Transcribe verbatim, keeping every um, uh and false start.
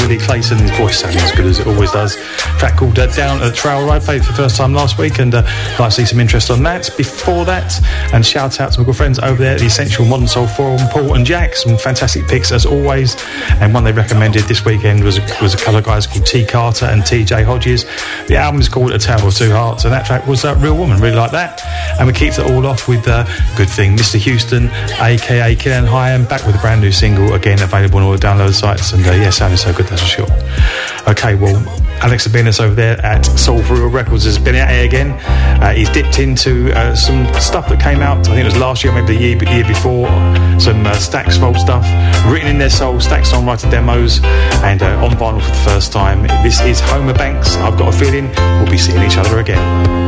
Andy Clayton. His voice sounding as good as it always does. A track called uh, Down at the Trail Ride, played for the first time last week, and uh, nice to see some interest on that. Before that, and shout out to my good friends over there at the Essential Modern Soul Forum, Paul and Jack, some fantastic picks as always, and one they recommended this weekend was a, was a couple of guys called T Carter and T J Hodges. The album is called A Tale of Two Hearts, and that track was uh, Real Woman, really like that. And we keep it all off with uh, Good Thing, Mister Houston, aka Killian Hyam, back with a brand new single, again available on all the download sites, and uh, yeah, sounding so good, that's for sure. Okay, well, Alex Abinas over there at Soul for Real Records has been out here again. Uh, he's dipped into uh, some stuff that came out, I think it was last year, maybe the year, year before, some uh, Stax Vault stuff, written in their soul, Stax songwriter demos, and uh, on vinyl for the first time. This is Homer Banks. I've got a feeling we'll be seeing each other again.